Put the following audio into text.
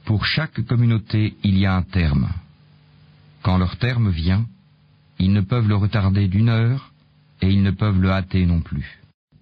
Pour chaque communauté, il y a un terme. Quand leur terme vient, ils ne peuvent le retarder d'1 heure et ils ne peuvent le hâter non plus.